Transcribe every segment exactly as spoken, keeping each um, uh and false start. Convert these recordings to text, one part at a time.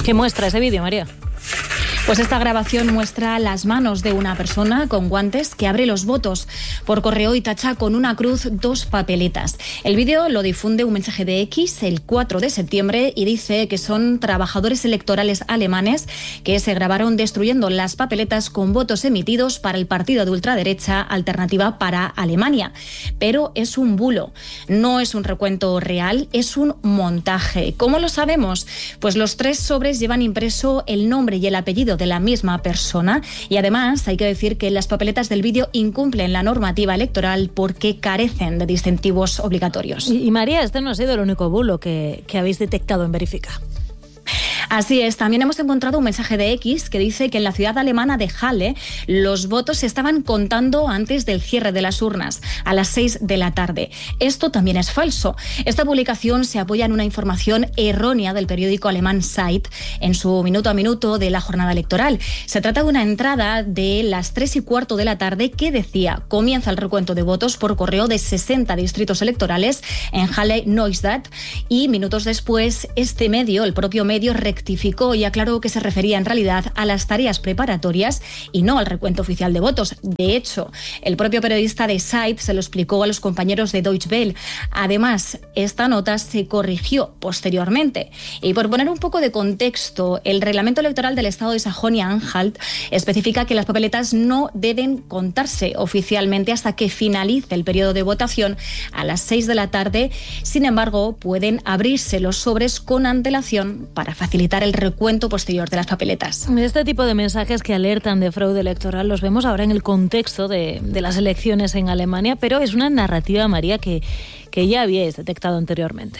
¿Qué muestra ese vídeo, María? Pues esta grabación muestra las manos de una persona con guantes que abre los votos por correo y tacha con una cruz dos papeletas. El vídeo lo difunde un mensaje de X el cuatro de septiembre y dice que son trabajadores electorales alemanes que se grabaron destruyendo las papeletas con votos emitidos para el partido de ultraderecha Alternativa para Alemania. Pero es un bulo, no es un recuento real, es un montaje. ¿Cómo lo sabemos? Pues los tres sobres llevan impreso el nombre y el apellido de la misma persona y además hay que decir que las papeletas del vídeo incumplen la normativa electoral porque carecen de distintivos obligatorios. Y, y María, este no ha sido el único bulo que, que habéis detectado en Verifica. Así es, también hemos encontrado un mensaje de X que dice que en la ciudad alemana de Halle los votos se estaban contando antes del cierre de las urnas, a las seis de la tarde. Esto también es falso. Esta publicación se apoya en una información errónea del periódico alemán Zeit en su minuto a minuto de la jornada electoral. Se trata de una entrada de las tres y cuarto de la tarde que decía: comienza el recuento de votos por correo de sesenta distritos electorales en Halle-Neustadt, y minutos después este medio, el propio medio, rectificó y aclaró que se refería en realidad a las tareas preparatorias y no al recuento oficial de votos. De hecho, el propio periodista de Zeit se lo explicó a los compañeros de Deutsche Welle. Además, esta nota se corrigió posteriormente. Y por poner un poco de contexto, el reglamento electoral del estado de Sajonia-Anhalt especifica que las papeletas no deben contarse oficialmente hasta que finalice el periodo de votación a las seis de la tarde. Sin embargo, pueden abrirse los sobres con antelación para facilitar el recuento posterior de las papeletas. Este tipo de mensajes que alertan de fraude electoral los vemos ahora en el contexto de, de las elecciones en Alemania, pero es una narrativa, María, que, que ya habíais detectado anteriormente.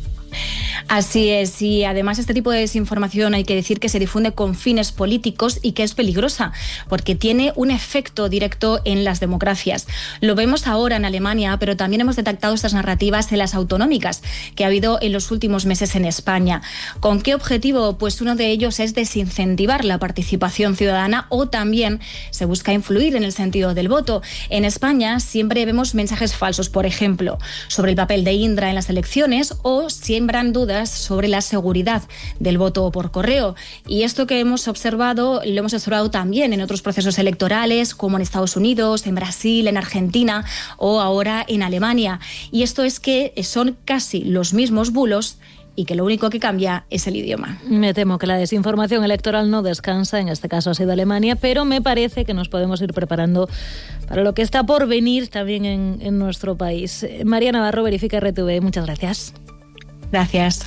Así es, y además este tipo de desinformación hay que decir que se difunde con fines políticos y que es peligrosa porque tiene un efecto directo en las democracias. Lo vemos ahora en Alemania, pero también hemos detectado estas narrativas en las autonómicas que ha habido en los últimos meses en España. ¿Con qué objetivo? Pues uno de ellos es desincentivar la participación ciudadana o también se busca influir en el sentido del voto. En España siempre vemos mensajes falsos, por ejemplo, sobre el papel de Indra en las elecciones, o siembran dudas sobre la seguridad del voto por correo. Y esto que hemos observado, lo hemos observado también en otros procesos electorales, como en Estados Unidos, en Brasil, en Argentina o ahora en Alemania. Y esto es que son casi los mismos bulos y que lo único que cambia es el idioma. Me temo que la desinformación electoral no descansa, en este caso ha sido Alemania, pero me parece que nos podemos ir preparando para lo que está por venir también en, en nuestro país. María Navarro, Verifica R T V, muchas gracias. Gracias.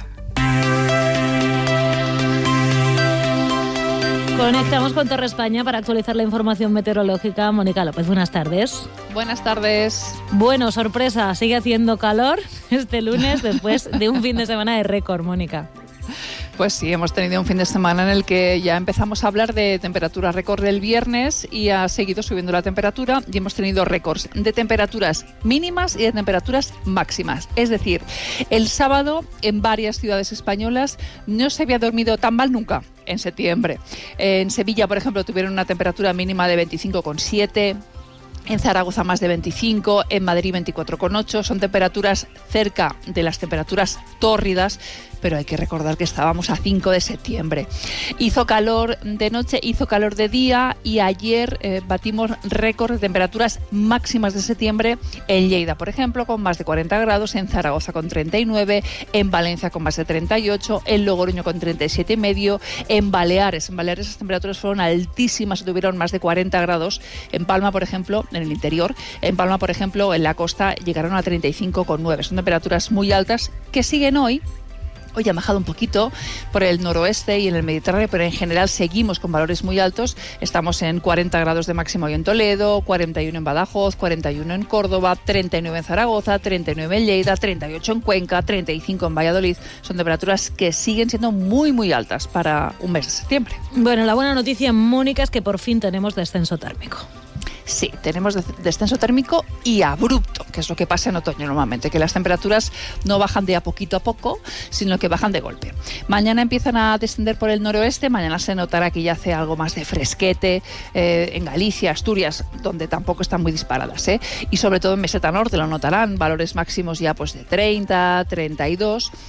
Conectamos con Torre España para actualizar la información meteorológica. Mónica López, buenas tardes. Buenas tardes. Bueno, sorpresa, sigue haciendo calor este lunes después de un fin de semana de récord, Mónica. Pues sí, hemos tenido un fin de semana en el que ya empezamos a hablar de temperatura récord del viernes y ha seguido subiendo la temperatura y hemos tenido récords de temperaturas mínimas y de temperaturas máximas. Es decir, el sábado en varias ciudades españolas no se había dormido tan mal nunca en septiembre. En Sevilla, por ejemplo, tuvieron una temperatura mínima de veinticinco coma siete. En Zaragoza más de veinticinco, en Madrid veinticuatro coma ocho, son temperaturas cerca de las temperaturas tórridas, pero hay que recordar que estábamos a cinco de septiembre. Hizo calor de noche, hizo calor de día y ayer eh, batimos récord de temperaturas máximas de septiembre en Lleida, por ejemplo, con más de cuarenta grados, en Zaragoza con treinta y nueve, en Valencia con más de treinta y ocho, en Logroño con treinta y siete y medio, en Baleares, en Baleares las temperaturas fueron altísimas, tuvieron más de cuarenta grados, en Palma, por ejemplo, en el interior, en Palma, por ejemplo, en la costa llegaron a treinta y cinco coma nueve. Son temperaturas muy altas que siguen hoy. Hoy ha bajado un poquito por el noroeste y en el Mediterráneo, pero en general seguimos con valores muy altos. Estamos en cuarenta grados de máximo hoy en Toledo, cuarenta y uno en Badajoz, cuarenta y uno en Córdoba, treinta y nueve en Zaragoza, treinta y nueve en Lleida, treinta y ocho en Cuenca, treinta y cinco en Valladolid. Son temperaturas que siguen siendo muy, muy altas para un mes de septiembre. Bueno, la buena noticia, Mónica, es que por fin tenemos descenso térmico. Sí, tenemos descenso térmico y abrupto, que es lo que pasa en otoño normalmente, que las temperaturas no bajan de a poquito a poco, sino que bajan de golpe. Mañana empiezan a descender por el noroeste, mañana se notará que ya hace algo más de fresquete eh, en Galicia, Asturias, donde tampoco están muy disparadas, ¿eh? Y sobre todo en Meseta Norte lo notarán, valores máximos ya pues de treinta, treinta y dos.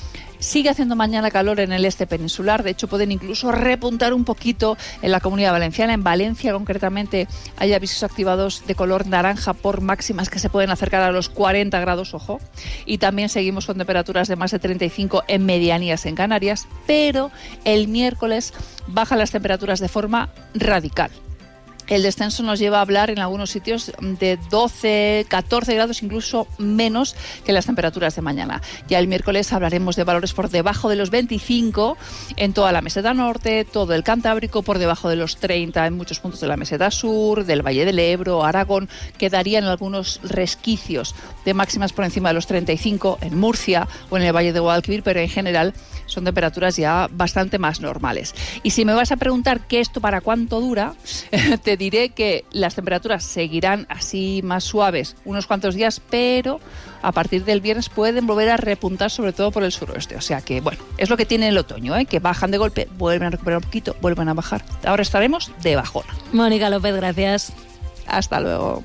Sigue haciendo mañana calor en el este peninsular, de hecho pueden incluso repuntar un poquito en la Comunidad Valenciana. En Valencia concretamente hay avisos activados de color naranja por máximas que se pueden acercar a los cuarenta grados, ojo. Y también seguimos con temperaturas de más de treinta y cinco en medianías en Canarias, pero el miércoles bajan las temperaturas de forma radical. El descenso nos lleva a hablar en algunos sitios de doce, catorce grados, incluso menos que las temperaturas de mañana. Ya el miércoles hablaremos de valores por debajo de los veinticinco en toda la meseta norte, todo el Cantábrico, por debajo de los treinta en muchos puntos de la meseta sur, del Valle del Ebro, Aragón. Quedarían algunos resquicios de máximas por encima de los treinta y cinco en Murcia o en el Valle de Guadalquivir, pero en general son temperaturas ya bastante más normales. Y si me vas a preguntar que esto para cuánto dura, te diré que las temperaturas seguirán así más suaves unos cuantos días, pero a partir del viernes pueden volver a repuntar, sobre todo por el suroeste. O sea que, bueno, es lo que tiene el otoño, ¿eh? Que bajan de golpe, vuelven a recuperar un poquito, vuelven a bajar. Ahora estaremos de bajón. Mónica López, gracias. Hasta luego.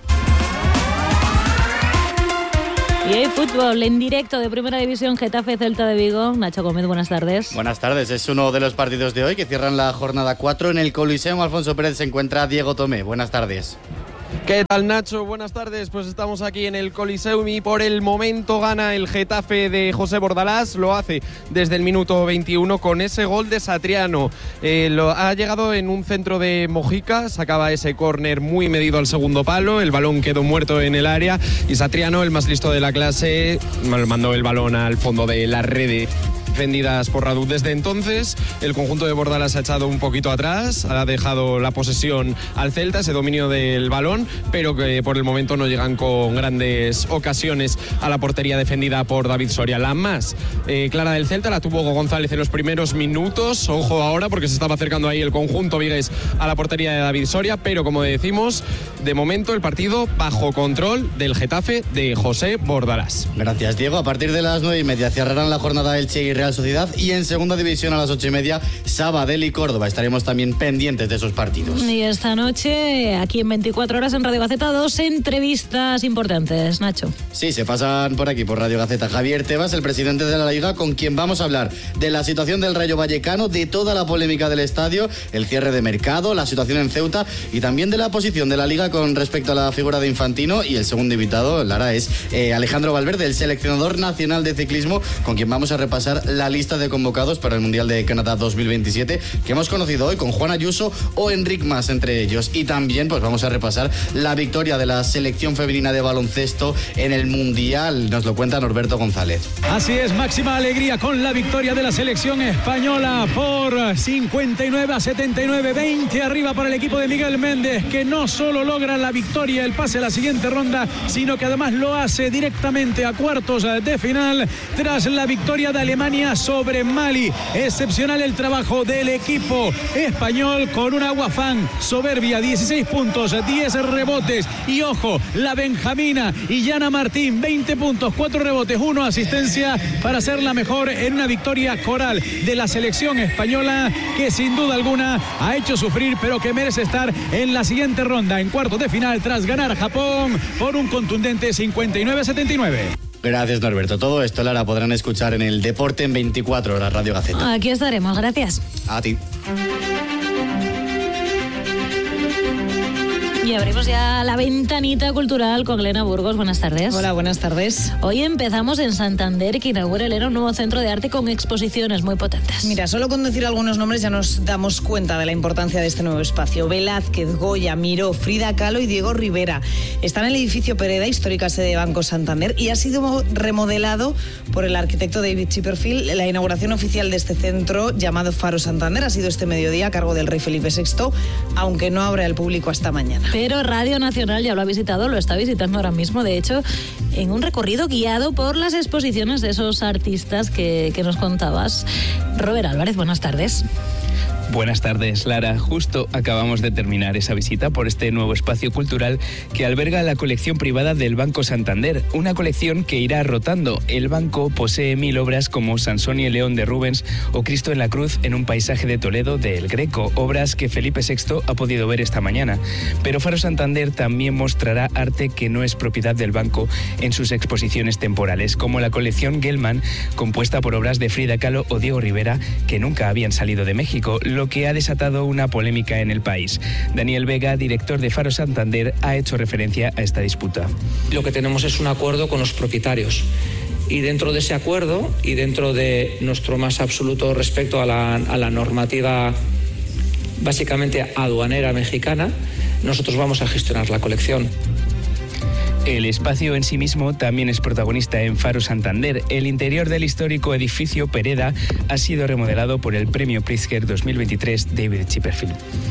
Y hay fútbol en directo de Primera División, Getafe Celta de Vigo. Nacho Gómez, buenas tardes. Buenas tardes, es uno de los partidos de hoy que cierran la jornada cuatro. En el Coliseum Alfonso Pérez se encuentra Diego Tomé. Buenas tardes. ¿Qué tal, Nacho? Buenas tardes. Pues estamos aquí en el Coliseum y por el momento gana el Getafe de José Bordalás. Lo hace desde el minuto veintiuno con ese gol de Satriano. Eh, lo, ha llegado en un centro de Mojica, sacaba ese córner muy medido al segundo palo, el balón quedó muerto en el área y Satriano, el más listo de la clase, mandó el balón al fondo de la red. Defendidas por Radu. Desde entonces el conjunto de Bordalás ha echado un poquito atrás, ha dejado la posesión al Celta, ese dominio del balón, pero que por el momento no llegan con grandes ocasiones a la portería defendida por David Soria. La más eh, clara del Celta la tuvo Hugo González en los primeros minutos, ojo ahora porque se estaba acercando ahí el conjunto vigués a la portería de David Soria, pero como decimos, de momento el partido bajo control del Getafe de José Bordalás. Gracias, Diego. A partir de las nueve y media cerrarán la jornada Elche y Real Sociedad, y en segunda división a las ocho y media Sabadell y Córdoba. Estaremos también pendientes de esos partidos. Y esta noche aquí en veinticuatro horas en Radio Gaceta, dos entrevistas importantes, Nacho. Sí, se pasan por aquí por Radio Gaceta Javier Tebas, el presidente de la Liga, con quien vamos a hablar de la situación del Rayo Vallecano, de toda la polémica del estadio, el cierre de mercado, la situación en Ceuta y también de la posición de la Liga con respecto a la figura de Infantino. Y el segundo invitado, Lara, es eh, Alejandro Valverde, el seleccionador nacional de ciclismo, con quien vamos a repasar la lista de convocados para el Mundial de Canadá dos mil veintisiete que hemos conocido hoy, con Juan Ayuso o Enric Mas entre ellos. Y también pues vamos a repasar la victoria de la selección femenina de baloncesto en el Mundial. Nos lo cuenta Norberto González. Así es, máxima alegría con la victoria de la selección española por cincuenta y nueve a setenta y nueve, veinte arriba para el equipo de Miguel Méndez, que no solo logra la victoria, el pase a la siguiente ronda, sino que además lo hace directamente a cuartos de final tras la victoria de Alemania sobre Mali. Excepcional el trabajo del equipo español con una Guafán soberbia, dieciséis puntos, diez rebotes y ojo, la benjamina Illana Martín, veinte puntos, cuatro rebotes, uno asistencia para ser la mejor en una victoria coral de la selección española, que sin duda alguna ha hecho sufrir, pero que merece estar en la siguiente ronda, en cuartos de final, tras ganar a Japón por un contundente cincuenta y nueve a setenta y nueve. Gracias, Norberto. Todo esto, Lara, podrán escuchar en el Deporte en veinticuatro horas Radio Gaceta. Aquí estaremos, gracias. A ti. Y abrimos ya la ventanita cultural con Elena Burgos. Buenas tardes. Hola, buenas tardes. Hoy empezamos en Santander, que inaugura Elena un nuevo centro de arte con exposiciones muy potentes. Mira, solo con decir algunos nombres ya nos damos cuenta de la importancia de este nuevo espacio. Velázquez, Goya, Miró, Frida Kahlo y Diego Rivera. Está en el edificio Pereda, histórica sede de Banco Santander, y ha sido remodelado por el arquitecto David Chipperfield. La inauguración oficial de este centro, llamado Faro Santander, ha sido este mediodía a cargo del rey Felipe sexto, aunque no abre al público hasta mañana. Pero Radio Nacional ya lo ha visitado, lo está visitando ahora mismo, de hecho, en un recorrido guiado por las exposiciones de esos artistas que, que nos contabas. Robert Álvarez, buenas tardes. Buenas tardes, Lara. Justo acabamos de terminar esa visita por este nuevo espacio cultural que alberga la colección privada del Banco Santander, una colección que irá rotando. El banco posee mil obras como Sansón y el León de Rubens o Cristo en la Cruz en un paisaje de Toledo de El Greco, obras que Felipe sexto ha podido ver esta mañana. Pero Faro Santander también mostrará arte que no es propiedad del banco en sus exposiciones temporales, como la colección Gelman, compuesta por obras de Frida Kahlo o Diego Rivera, que nunca habían salido de México, lo que ha desatado una polémica en el país. Daniel Vega, director de Faro Santander, ha hecho referencia a esta disputa. Lo que tenemos es un acuerdo con los propietarios. Y dentro de ese acuerdo y dentro de nuestro más absoluto respeto a la, a la normativa básicamente aduanera mexicana, nosotros vamos a gestionar la colección. El espacio en sí mismo también es protagonista en Faro Santander. El interior del histórico edificio Pereda ha sido remodelado por el Premio Pritzker dos mil veintitrés David Chipperfield.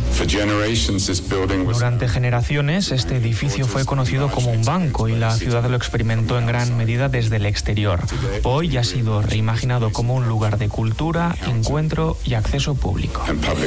Durante generaciones, este edificio fue conocido como un banco y la ciudad lo experimentó en gran medida desde el exterior. Hoy ha sido reimaginado como un lugar de cultura, encuentro y acceso público.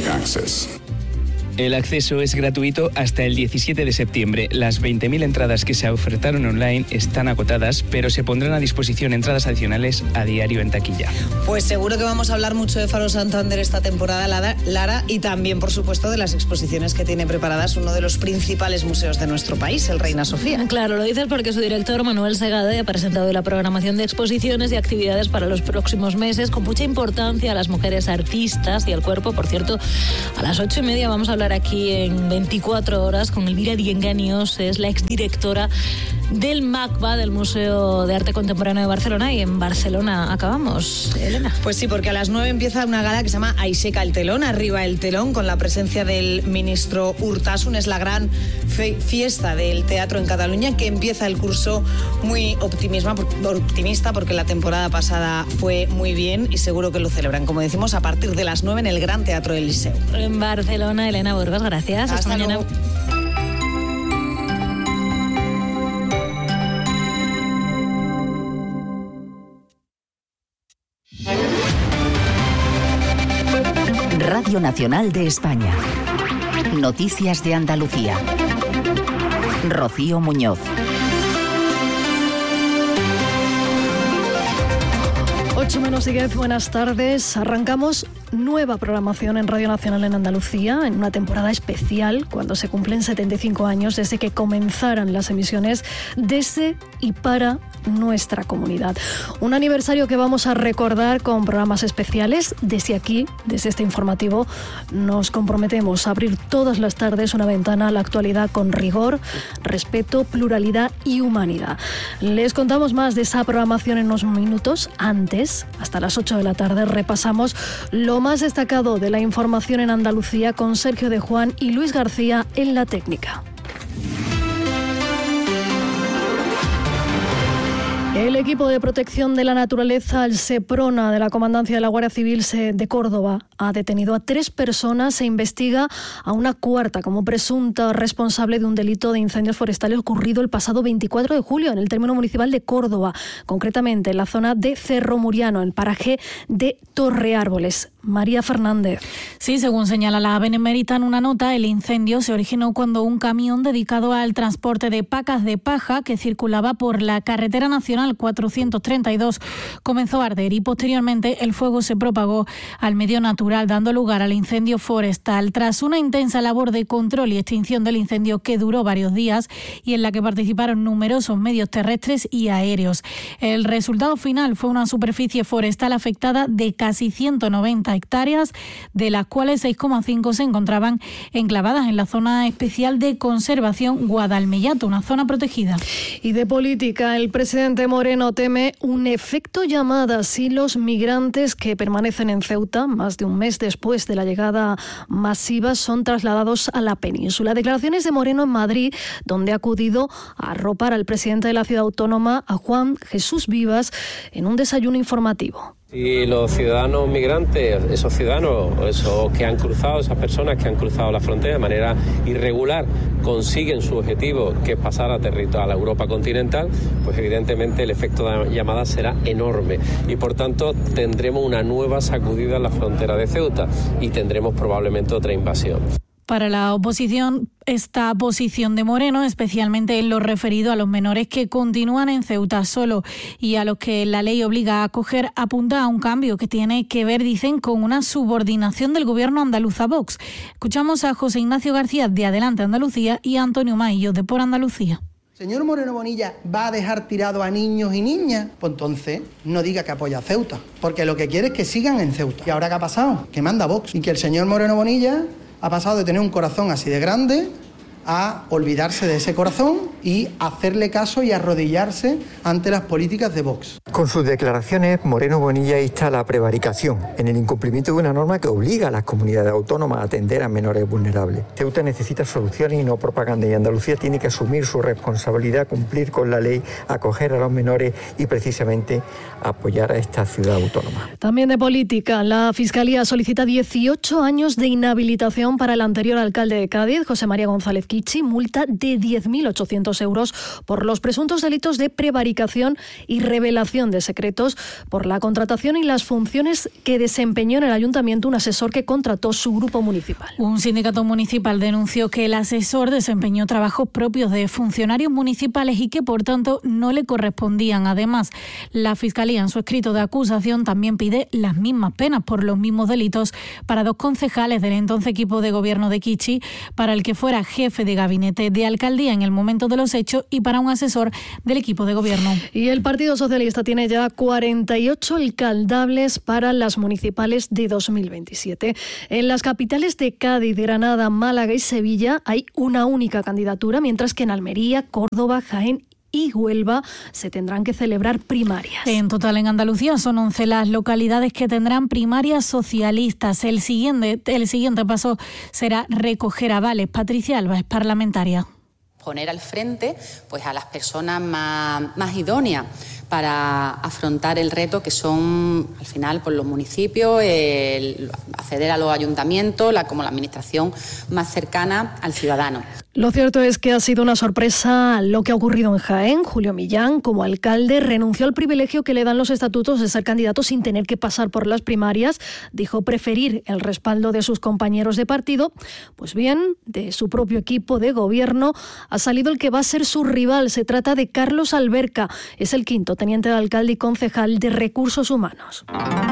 El acceso es gratuito hasta el diecisiete de septiembre. Las veinte mil entradas que se ofertaron online están agotadas, pero se pondrán a disposición entradas adicionales a diario en taquilla. Pues seguro que vamos a hablar mucho de Faro Santander esta temporada, Lara, y también, por supuesto, de las exposiciones que tiene preparadas uno de los principales museos de nuestro país, el Reina Sofía. Claro, lo dices porque su director, Manuel Segade, ha presentado la programación de exposiciones y actividades para los próximos meses, con mucha importancia a las mujeres artistas y al cuerpo. Por cierto, a las ocho y media vamos a hablar aquí en veinticuatro horas con Elvira Dienganios, es la exdirectora del MACBA, del Museo de Arte Contemporáneo de Barcelona, y en Barcelona acabamos, Elena. Pues sí, porque a las nueve empieza una gala que se llama Aixeca el telón, arriba el telón, con la presencia del ministro Urtasun. Es la gran fe- fiesta del teatro en Cataluña, que empieza el curso muy optimismo, optimista, porque la temporada pasada fue muy bien y seguro que lo celebran, como decimos, a partir de las nueve en el Gran Teatro del Liceu. En Barcelona, Elena Burgos, gracias. Hasta, Hasta mañana. Luego. Radio Nacional de España. Noticias de Andalucía. Rocío Muñoz. ocho menos diez, buenas tardes. Arrancamos nueva programación en Radio Nacional en Andalucía, en una temporada especial, cuando se cumplen setenta y cinco años desde que comenzaran las emisiones desde y para nuestra comunidad. Un aniversario que vamos a recordar con programas especiales. Desde aquí, desde este informativo, nos comprometemos a abrir todas las tardes una ventana a la actualidad con rigor, respeto, pluralidad y humanidad. Les contamos más de esa programación en unos minutos. Antes, hasta las ocho de la tarde, repasamos lo más destacado de la información en Andalucía con Sergio de Juan y Luis García en la técnica. El equipo de protección de la naturaleza, el SEPRONA, de la Comandancia de la Guardia Civil de Córdoba, ha detenido a tres personas e investiga a una cuarta como presunta responsable de un delito de incendios forestales ocurrido el pasado veinticuatro de julio en el término municipal de Córdoba, concretamente en la zona de Cerro Muriano, en el paraje de Torreárboles. María Fernández. Sí, según señala la Benemérita en una nota, el incendio se originó cuando un camión dedicado al transporte de pacas de paja que circulaba por la carretera nacional cuatrocientos treinta y dos comenzó a arder y posteriormente el fuego se propagó al medio natural, dando lugar al incendio forestal. Tras una intensa labor de control y extinción del incendio que duró varios días y en la que participaron numerosos medios terrestres y aéreos, el resultado final fue una superficie forestal afectada de casi ciento noventa hectáreas, de las cuales seis coma cinco se encontraban enclavadas en la zona especial de conservación Guadalmellato, una zona protegida. Y de política, el presidente Moreno teme un efecto llamada si los migrantes que permanecen en Ceuta, más de un mes después de la llegada masiva, son trasladados a la península. Declaraciones de Moreno en Madrid, donde ha acudido a arropar al presidente de la ciudad autónoma, a Juan Jesús Vivas, en un desayuno informativo. Y los ciudadanos migrantes, esos ciudadanos, esos que han cruzado, esas personas que han cruzado la frontera de manera irregular, consiguen su objetivo, que es pasar a, territorio, a la Europa continental, pues evidentemente el efecto de llamada será enorme y por tanto tendremos una nueva sacudida en la frontera de Ceuta y tendremos probablemente otra invasión. Para la oposición, esta posición de Moreno, especialmente en lo referido a los menores que continúan en Ceuta solo y a los que la ley obliga a acoger, apunta a un cambio que tiene que ver, dicen, con una subordinación del gobierno andaluz a Vox. Escuchamos a José Ignacio García de Adelante Andalucía y a Antonio Maillo de Por Andalucía. Señor Moreno Bonilla, ¿va a dejar tirado a niños y niñas? Pues entonces no diga que apoya a Ceuta, porque lo que quiere es que sigan en Ceuta. ¿Y ahora qué ha pasado? Que manda Vox y que el señor Moreno Bonilla ha pasado de tener un corazón así de grande a olvidarse de ese corazón y hacerle caso y arrodillarse ante las políticas de Vox. Con sus declaraciones, Moreno Bonilla insta a la prevaricación en el incumplimiento de una norma que obliga a las comunidades autónomas a atender a menores vulnerables. Ceuta necesita soluciones y no propaganda, y Andalucía tiene que asumir su responsabilidad, cumplir con la ley, acoger a los menores y precisamente apoyar a esta ciudad autónoma. También de política, la Fiscalía solicita dieciocho años de inhabilitación para el anterior alcalde de Cádiz, José María González Kichi, multa de diez mil ochocientos euros por los presuntos delitos de prevaricación y revelación de secretos, por la contratación y las funciones que desempeñó en el ayuntamiento un asesor que contrató su grupo municipal. Un sindicato municipal denunció que el asesor desempeñó trabajos propios de funcionarios municipales y que por tanto no le correspondían. Además, la Fiscalía en su escrito de acusación también pide las mismas penas por los mismos delitos para dos concejales del entonces equipo de gobierno de Kichi, para el que fuera jefe de gabinete de alcaldía en el momento de los hechos y para un asesor del equipo de gobierno. Y el Partido Socialista tiene ya cuarenta y ocho alcaldables para las municipales de dos mil veintisiete. En las capitales de Cádiz, Granada, Málaga y Sevilla hay una única candidatura, mientras que en Almería, Córdoba, Jaén y Huelva se tendrán que celebrar primarias. En total en Andalucía son once las localidades que tendrán primarias socialistas. El siguiente, el siguiente paso será recoger avales. Patricia Alba es parlamentaria. Poner al frente pues, a las personas más, más idóneas para afrontar el reto que son, al final, pues, los municipios, el acceder a los ayuntamientos, la, como la administración más cercana al ciudadano. Lo cierto es que ha sido una sorpresa lo que ha ocurrido en Jaén. Julio Millán, como alcalde, renunció al privilegio que le dan los estatutos de ser candidato sin tener que pasar por las primarias. Dijo preferir el respaldo de sus compañeros de partido. Pues bien, de su propio equipo de gobierno ha salido el que va a ser su rival. Se trata de Carlos Alberca. Es el quinto teniente de alcalde y concejal de Recursos Humanos.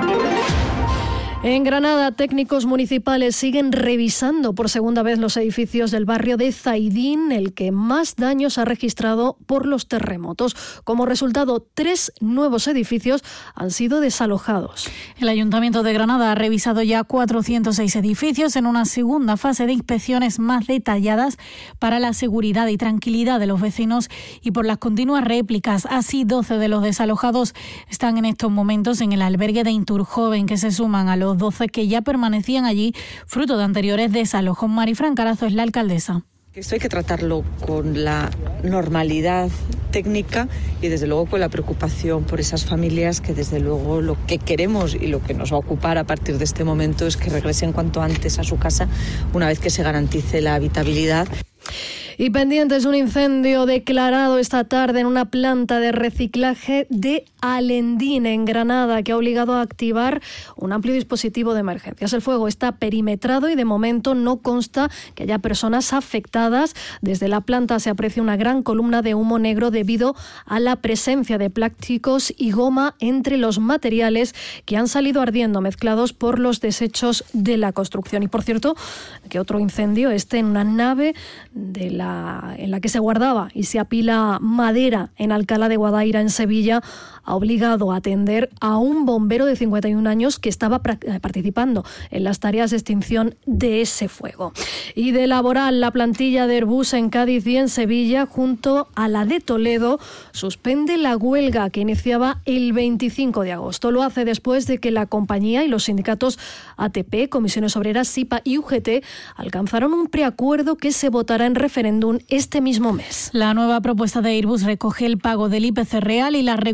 En Granada, técnicos municipales siguen revisando por segunda vez los edificios del barrio de Zaidín, el que más daños ha registrado por los terremotos. Como resultado, tres nuevos edificios han sido desalojados. El Ayuntamiento de Granada ha revisado ya cuatrocientos seis edificios en una segunda fase de inspecciones más detalladas para la seguridad y tranquilidad de los vecinos y por las continuas réplicas. Así, doce de los desalojados están en estos momentos en el albergue de Inturjoven, que se suman a los doce que ya permanecían allí, fruto de anteriores desalojos. Marifran Carazo es la alcaldesa. Esto hay que tratarlo con la normalidad técnica y desde luego con la preocupación por esas familias que desde luego lo que queremos y lo que nos va a ocupar a partir de este momento es que regresen cuanto antes a su casa una vez que se garantice la habitabilidad. Y pendientes, un incendio declarado esta tarde en una planta de reciclaje de Alendín, en Granada, que ha obligado a activar un amplio dispositivo de emergencias. El fuego está perimetrado y de momento no consta que haya personas afectadas. Desde la planta se aprecia una gran columna de humo negro debido a la presencia de plásticos y goma entre los materiales que han salido ardiendo, mezclados por los desechos de la construcción. Y por cierto, que otro incendio, este en una nave de la en la que se guardaba y se apila madera en Alcalá de Guadaira, en Sevilla, ha obligado a atender a un bombero de cincuenta y un años que estaba participando en las tareas de extinción de ese fuego. Y de laboral, la plantilla de Airbus en Cádiz y en Sevilla, junto a la de Toledo, suspende la huelga que iniciaba el veinticinco de agosto. Lo hace después de que la compañía y los sindicatos A T P, Comisiones Obreras, SIPA y U G T alcanzaron un preacuerdo que se votará en referéndum este mismo mes. La nueva propuesta de Airbus recoge el pago del I P C real y la recuperación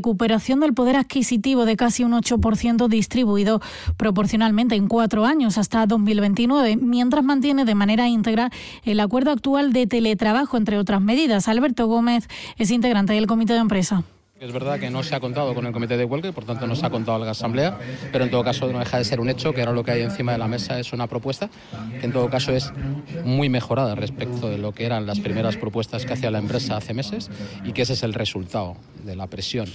devaluación del poder adquisitivo de casi un ocho por ciento distribuido proporcionalmente en cuatro años hasta dos mil veintinueve, mientras mantiene de manera íntegra el acuerdo actual de teletrabajo, entre otras medidas. Alberto Gómez es integrante del comité de empresa. Es verdad que no se ha contado con el comité de huelga y por tanto no se ha contado en la asamblea, pero en todo caso no deja de ser un hecho que ahora lo que hay encima de la mesa es una propuesta que en todo caso es muy mejorada respecto de lo que eran las primeras propuestas que hacía la empresa hace meses y que ese es el resultado de la presión.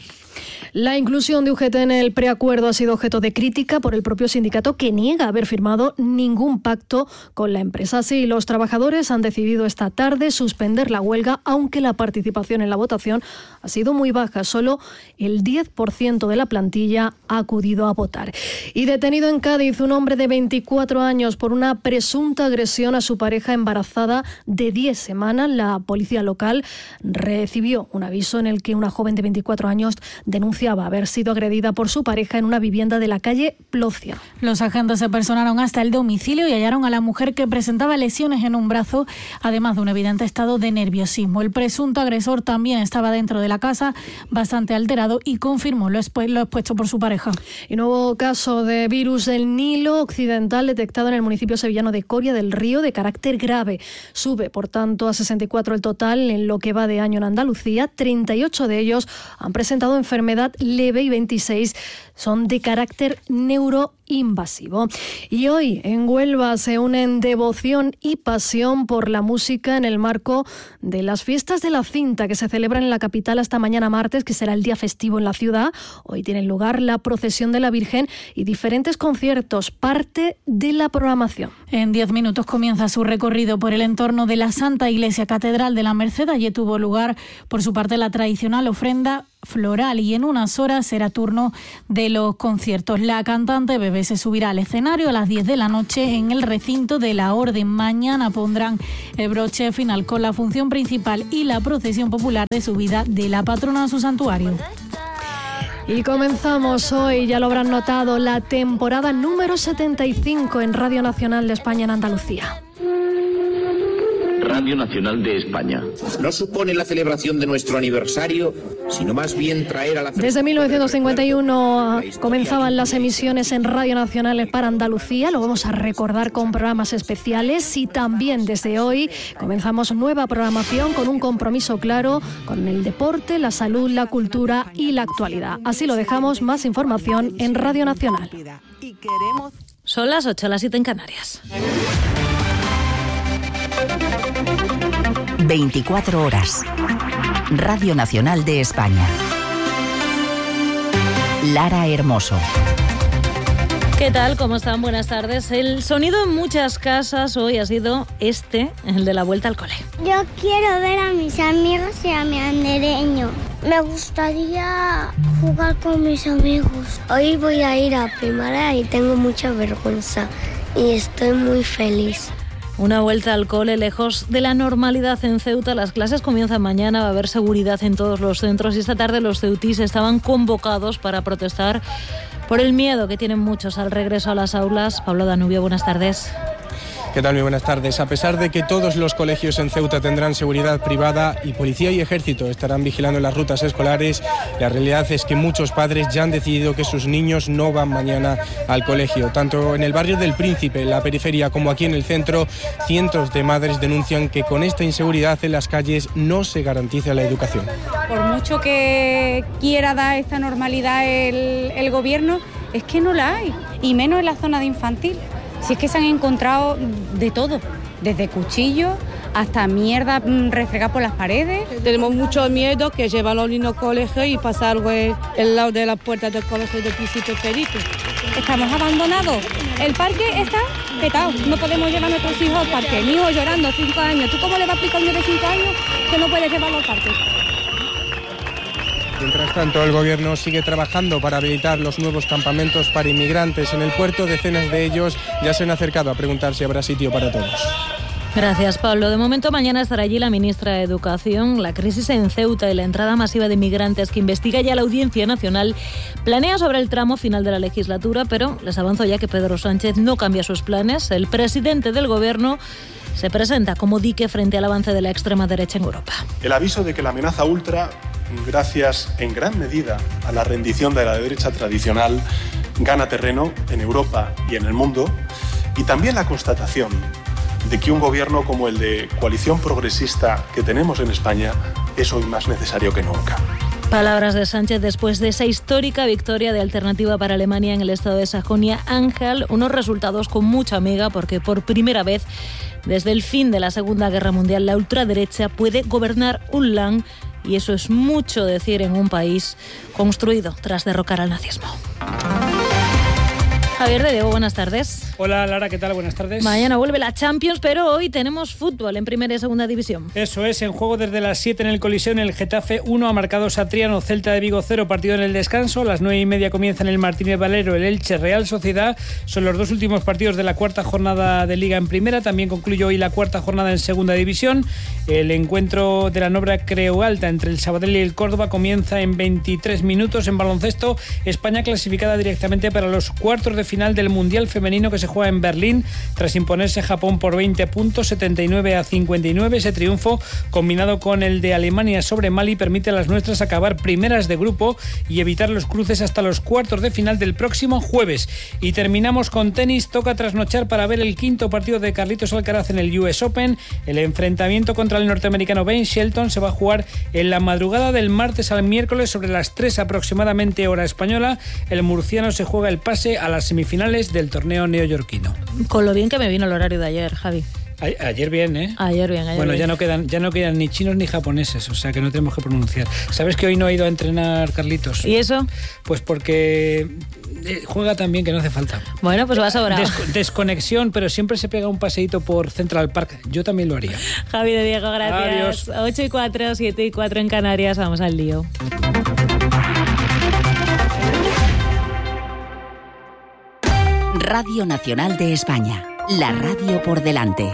La inclusión de U G T en el preacuerdo ha sido objeto de crítica por el propio sindicato, que niega haber firmado ningún pacto con la empresa. Así, los trabajadores han decidido esta tarde suspender la huelga, aunque la participación en la votación ha sido muy baja. Solo el diez por ciento de la plantilla ha acudido a votar. Y detenido en Cádiz un hombre de veinticuatro años por una presunta agresión a su pareja embarazada de diez semanas. La policía local recibió un aviso en el que una joven de veinticuatro años denunciaba haber sido agredida por su pareja en una vivienda de la calle Plocia. Los agentes se personaron hasta el domicilio y hallaron a la mujer, que presentaba lesiones en un brazo, además de un evidente estado de nerviosismo. El presunto agresor también estaba dentro de la casa, bastante alterado, y confirmó lo, expu- lo expuesto por su pareja. Y nuevo caso de virus del Nilo Occidental detectado en el municipio sevillano de Coria del Río, de carácter grave. Sube, por tanto, a sesenta y cuatro el total en lo que va de año en Andalucía. treinta y ocho de ellos han presentado enfermedad leve y veintiséis son de carácter neuroinvasivo. Y hoy en Huelva se unen devoción y pasión por la música en el marco de las fiestas de la cinta, que se celebran en la capital hasta mañana martes, que será el día festivo en la ciudad. Hoy tiene lugar la procesión de la Virgen y diferentes conciertos, parte de la programación. En diez minutos comienza su recorrido por el entorno de la Santa Iglesia Catedral de la Merced. Allí tuvo lugar, por su parte, la tradicional ofrenda floral, y en unas horas será turno de los conciertos. La cantante Bebé se subirá al escenario a las diez de la noche en el recinto de la Orden. Mañana pondrán el broche final con la función principal y la procesión popular de subida de la patrona a su santuario. Y comenzamos hoy, ya lo habrán notado, la temporada número setenta y cinco en Radio Nacional de España en Andalucía. Radio Nacional de España. No supone la celebración de nuestro aniversario, sino más bien traer a la... Desde mil novecientos cincuenta y uno comenzaban las emisiones en Radio Nacional para Andalucía. Lo vamos a recordar con programas especiales, y también desde hoy comenzamos nueva programación con un compromiso claro con el deporte, la salud, la cultura y la actualidad. Así lo dejamos. Más información en Radio Nacional. Son las ocho, las siete en Canarias. veinticuatro horas. Radio Nacional de España. Lara Hermoso. ¿Qué tal? ¿Cómo están? Buenas tardes. El sonido en muchas casas hoy ha sido este, el de la vuelta al cole. Yo quiero ver a mis amigos y a mi andereño. Me gustaría jugar con mis amigos. Hoy voy a ir a primaria y tengo mucha vergüenza y estoy muy feliz. Una vuelta al cole lejos de la normalidad en Ceuta. Las clases comienzan mañana, va a haber seguridad en todos los centros, y esta tarde los ceutís estaban convocados para protestar por el miedo que tienen muchos al regreso a las aulas. Pablo Danubio, buenas tardes. ¿Qué tal? Muy buenas tardes. A pesar de que todos los colegios en Ceuta tendrán seguridad privada y policía y ejército estarán vigilando las rutas escolares, la realidad es que muchos padres ya han decidido que sus niños no van mañana al colegio. Tanto en el barrio del Príncipe, en la periferia, como aquí en el centro, cientos de madres denuncian que con esta inseguridad en las calles no se garantiza la educación. Por mucho que quiera dar esta normalidad el, el gobierno, es que no la hay, y menos en la zona de infantil. Si es que se han encontrado de todo, desde cuchillos hasta mierda refregada por las paredes. Tenemos mucho miedo que llevan a los niños al colegio y pasar al lado de la puerta del colegio de Pisito Perito. Estamos abandonados. El parque está petado. No podemos llevar a nuestros hijos al parque. Mi hijo llorando, cinco años. ¿Tú cómo le vas a explicar a un niño de cinco años que no puedes llevarlo al parque? Mientras tanto, el gobierno sigue trabajando para habilitar los nuevos campamentos para inmigrantes en el puerto. Decenas de ellos ya se han acercado a preguntar si habrá sitio para todos. Gracias, Pablo. De momento, mañana estará allí la ministra de Educación. La crisis en Ceuta y la entrada masiva de migrantes que investiga ya la Audiencia Nacional planea sobre el tramo final de la legislatura, pero les avanzo ya que Pedro Sánchez no cambia sus planes. El presidente del gobierno se presenta como dique frente al avance de la extrema derecha en Europa. El aviso de que la amenaza ultra gracias en gran medida a la rendición de la derecha tradicional, gana terreno en Europa y en el mundo, y también la constatación de que un gobierno como el de coalición progresista que tenemos en España es hoy más necesario que nunca. Palabras de Sánchez después de esa histórica victoria de Alternativa para Alemania en el estado de Sajonia-Anhalt. Unos resultados con mucha miga porque por primera vez desde el fin de la Segunda Guerra Mundial la ultraderecha puede gobernar un Land, y eso es mucho decir en un país construido tras derrocar al nazismo. Javier de Diego, buenas tardes. Hola Lara, ¿qué tal? Buenas tardes. Mañana vuelve la Champions, pero hoy tenemos fútbol en primera y segunda división. Eso es, en juego desde las siete en el Coliseo, en el Getafe uno, ha marcado Satriano, Celta de Vigo cero, partido en el descanso. A las nueve y media comienza en el Martínez Valero el Elche Real Sociedad. Son los dos últimos partidos de la cuarta jornada de Liga en primera. También concluye hoy la cuarta jornada en segunda división. El encuentro de la Nobra Creu Alta entre el Sabadell y el Córdoba comienza en veintitrés minutos. En baloncesto, España clasificada directamente para los cuartos de final del Mundial Femenino que se juega en Berlín tras imponerse Japón por veinte puntos, setenta y nueve a cincuenta y nueve. Ese triunfo, combinado con el de Alemania sobre Mali, permite a las nuestras acabar primeras de grupo y evitar los cruces hasta los cuartos de final del próximo jueves. Y terminamos con tenis. Toca trasnochar para ver el quinto partido de Carlitos Alcaraz en el U S Open. El enfrentamiento contra el norteamericano Ben Shelton se va a jugar en la madrugada del martes al miércoles sobre las tres aproximadamente hora española. El murciano se juega el pase a las semifinales del torneo neoyorquino. Con lo bien que me vino el horario de ayer, Javi. A- ayer bien, ¿eh? Ayer bien, ayer Bueno, bien. ya no quedan ya no quedan ni chinos ni japoneses, o sea que no tenemos que pronunciar. ¿Sabes que hoy no ha ido a entrenar Carlitos? ¿Y eso? Pues porque eh, juega tan bien que no hace falta. Bueno, pues vas ahora. Des- desconexión, pero siempre se pega un paseíto por Central Park. Yo también lo haría. Javi de Diego, gracias. Adiós. ocho y cuatro, siete y cuatro en Canarias. Vamos al lío. Radio Nacional de España. La radio por delante.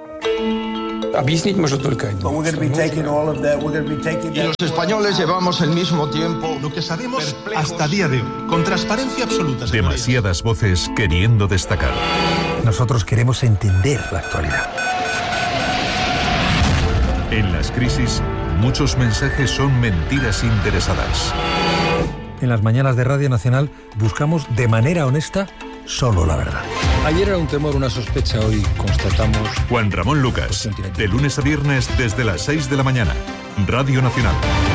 Y los españoles llevamos el mismo tiempo. Lo que sabemos hasta día de hoy, con transparencia absoluta. Demasiadas voces queriendo destacar. Nosotros queremos entender la actualidad. En las crisis, muchos mensajes son mentiras interesadas. En las mañanas de Radio Nacional buscamos de manera honesta solo la verdad. Ayer era un temor, una sospecha, hoy constatamos... Juan Ramón Lucas, de lunes a viernes desde las seis de la mañana. Radio Nacional.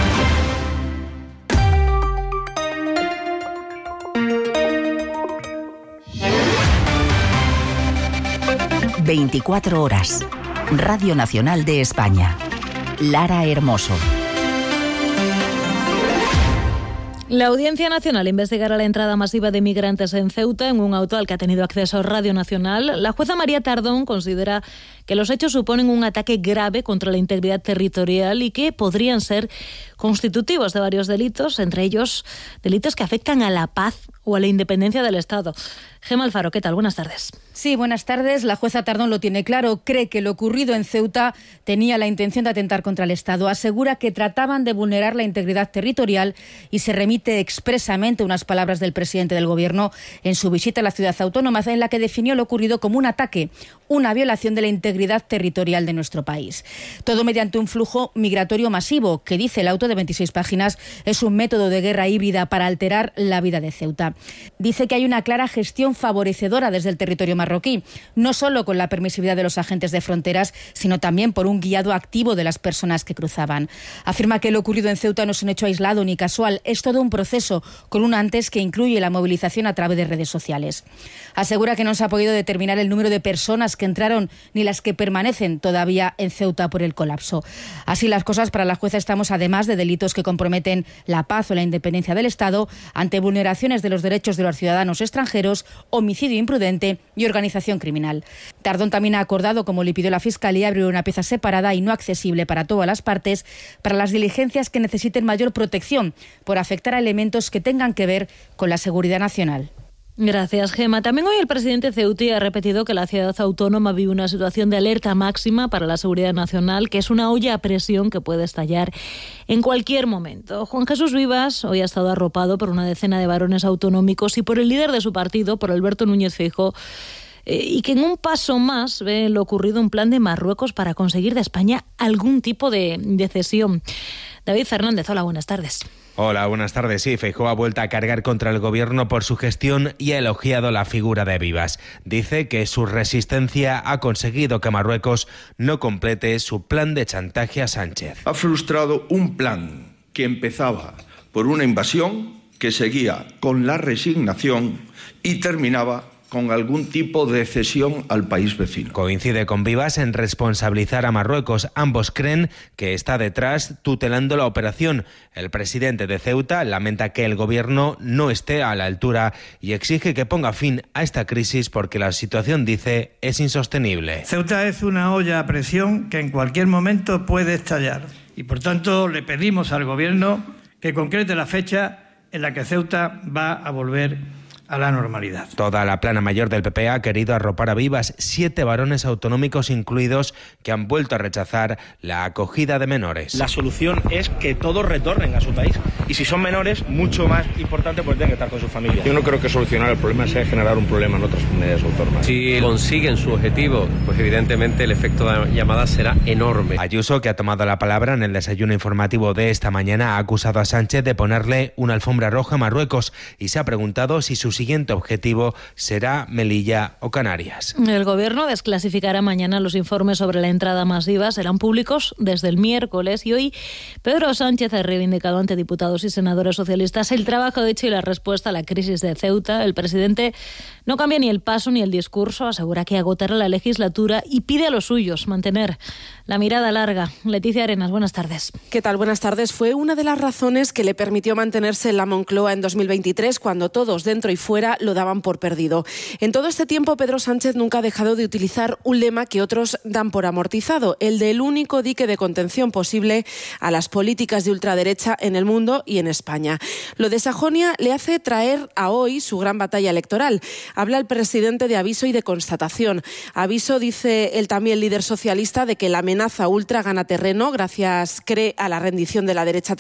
veinticuatro horas. Radio Nacional de España. Lara Hermoso. La Audiencia Nacional investigará la entrada masiva de migrantes en Ceuta en un auto al que ha tenido acceso Radio Nacional. La jueza María Tardón considera que los hechos suponen un ataque grave contra la integridad territorial y que podrían ser constitutivos de varios delitos, entre ellos delitos que afectan a la paz o a la independencia del Estado. Gemma Alfaro, ¿qué tal? Buenas tardes. Sí, buenas tardes. La jueza Tardón lo tiene claro. Cree que lo ocurrido en Ceuta tenía la intención de atentar contra el Estado. Asegura que trataban de vulnerar la integridad territorial y se remite expresamente unas palabras del presidente del Gobierno en su visita a la ciudad autónoma, en la que definió lo ocurrido como un ataque, una violación de la integridad territorial de nuestro país. Todo mediante un flujo migratorio masivo que, dice el auto de veintiséis páginas, es un método de guerra híbrida para alterar la vida de Ceuta. Dice que hay una clara gestión favorecedora desde el territorio marroquí, no solo con la permisividad de los agentes de fronteras, sino también por un guiado activo de las personas que cruzaban. Afirma que lo ocurrido en Ceuta no es un hecho aislado ni casual, es todo un proceso con un antes que incluye la movilización a través de redes sociales. Asegura que no se ha podido determinar el número de personas que entraron ni las que permanecen todavía en Ceuta por el colapso. Así las cosas, para la jueza estamos, además de delitos que comprometen la paz o la independencia del Estado, ante vulneraciones de los derechos de los ciudadanos extranjeros, homicidio imprudente y organización criminal. Tardón también ha acordado, como le pidió la Fiscalía, abrir una pieza separada y no accesible para todas las partes para las diligencias que necesiten mayor protección por afectar a elementos que tengan que ver con la seguridad nacional. Gracias, Gemma. También hoy el presidente Ceuti ha repetido que la ciudad autónoma vive una situación de alerta máxima para la seguridad nacional, que es una olla a presión que puede estallar en cualquier momento. Juan Jesús Vivas hoy ha estado arropado por una decena de varones autonómicos y por el líder de su partido, por Alberto Núñez Feijóo, eh, y que en un paso más ve lo ocurrido un plan de Marruecos para conseguir de España algún tipo de, de cesión. David Fernández, hola, buenas tardes. Hola, buenas tardes. Sí, Feijóo ha vuelto a cargar contra el gobierno por su gestión y ha elogiado la figura de Vivas. Dice que su resistencia ha conseguido que Marruecos no complete su plan de chantaje a Sánchez. Ha frustrado un plan que empezaba por una invasión, que seguía con la resignación y terminaba con algún tipo de cesión al país vecino. Coincide con Vivas en responsabilizar a Marruecos. Ambos creen que está detrás tutelando la operación. El presidente de Ceuta lamenta que el gobierno no esté a la altura y exige que ponga fin a esta crisis porque la situación, dice, es insostenible. Ceuta es una olla a presión que en cualquier momento puede estallar y por tanto le pedimos al gobierno que concrete la fecha en la que Ceuta va a volver a la normalidad. Toda la plana mayor del P P ha querido arropar a Vivas, siete varones autonómicos incluidos, que han vuelto a rechazar la acogida de menores. La solución es que todos retornen a su país y si son menores, mucho más importante, pues tienen que estar con su familia. Yo no creo que solucionar el problema sea generar un problema en otras comunidades autónomas. Si consiguen su objetivo, pues evidentemente el efecto de llamada será enorme. Ayuso, que ha tomado la palabra en el desayuno informativo de esta mañana, ha acusado a Sánchez de ponerle una alfombra roja a Marruecos y se ha preguntado si sus siguiente objetivo será Melilla o Canarias. El gobierno desclasificará mañana los informes sobre la entrada masiva. Serán públicos desde el miércoles y hoy Pedro Sánchez ha reivindicado ante diputados y senadores socialistas el trabajo hecho y la respuesta a la crisis de Ceuta. El presidente no cambia ni el paso ni el discurso, asegura que agotará la legislatura y pide a los suyos mantener la mirada larga. Leticia Arenas, buenas tardes. ¿Qué tal? Buenas tardes. Fue una de las razones que le permitió mantenerse en la Moncloa en dos mil veintitrés, cuando todos dentro y fuera lo daban por perdido. En todo este tiempo, Pedro Sánchez nunca ha dejado de utilizar un lema que otros dan por amortizado, el del único dique de contención posible a las políticas de ultraderecha en el mundo y en España. Lo de Sajonia le hace traer a hoy su gran batalla electoral. Habla el presidente de aviso y de constatación. Aviso, dice el también líder socialista, de que la amenaza ultra gana terreno gracias, cree, a la rendición de la derecha